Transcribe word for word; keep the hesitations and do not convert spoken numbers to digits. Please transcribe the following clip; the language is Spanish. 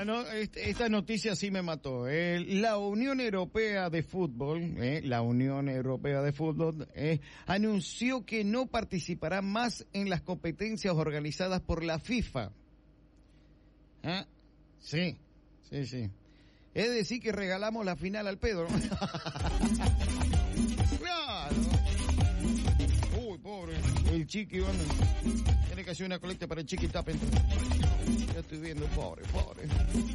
Bueno, este, esta noticia sí me mató. Eh, la Unión Europea de Fútbol, eh, la Unión Europea de Fútbol, eh, anunció que no participará más en las competencias organizadas por la FIFA. ¿Ah? Sí, sí, sí. Es decir que regalamos la final al pedo, ¿no? Claro. Uy, pobre. El Chiqui, bueno, tiene que hacer una colecta para el Chiqui Tap. Ya estoy viendo, pobre, pobre.